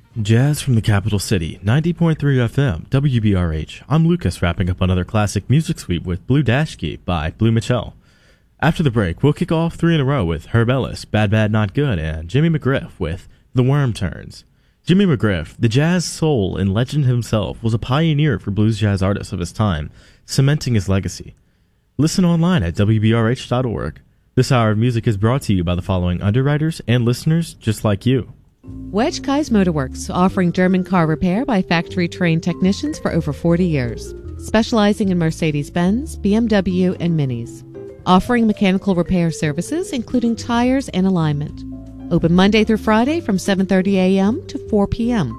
Jazz from the capital city, 90.3 FM, WBRH. I'm Lucas, wrapping up another classic music sweep with Blue Dashki by Blue Mitchell. After the break, we'll kick off 3 in a row with Herb Ellis, Bad Bad Not Good, and Jimmy McGriff with The Worm Turns. Jimmy McGriff, the jazz soul and legend himself, was a pioneer for blues jazz artists of his time, cementing his legacy. Listen online at WBRH.org. This hour of music is brought to you by the following underwriters and listeners just like you. Wedge Kai's Motorworks, offering German car repair by factory-trained technicians for over 40 years. Specializing in Mercedes-Benz, BMW, and Minis. Offering mechanical repair services, including tires and alignment. Open Monday through Friday from 7:30 a.m. to 4 p.m.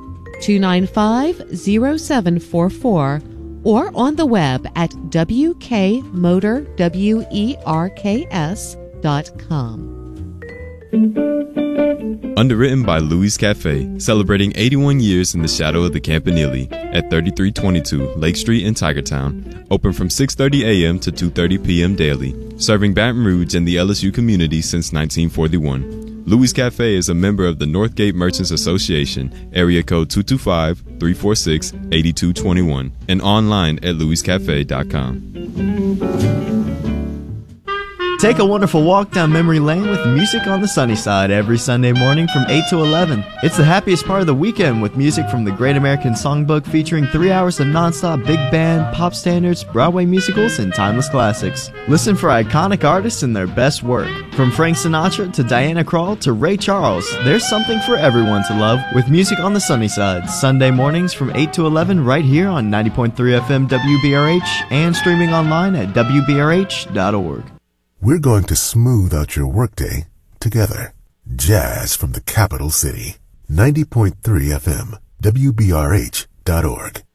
295-0744 or on the web at wkmotorwerks.com. Underwritten by Louis Cafe, celebrating 81 years in the shadow of the Campanile at 3322 Lake Street in Tigertown. Open from 6:30 a.m. to 2:30 p.m. daily, serving Baton Rouge and the LSU community since 1941. Louis Cafe is a member of the Northgate Merchants Association, area code 225-346-8221, and online at louiscafe.com. Take a wonderful walk down memory lane with music on the sunny side every Sunday morning from 8 to 11. It's the happiest part of the weekend with music from the Great American Songbook featuring 3 hours of nonstop big band, pop standards, Broadway musicals, and timeless classics. Listen for iconic artists and their best work. From Frank Sinatra to Diana Krall to Ray Charles, there's something for everyone to love with music on the sunny side. Sunday mornings from 8 to 11 right here on 90.3 FM WBRH and streaming online at WBRH.org. We're going to smooth out your workday together. Jazz from the capital city. 90.3 FM, WBRH.org.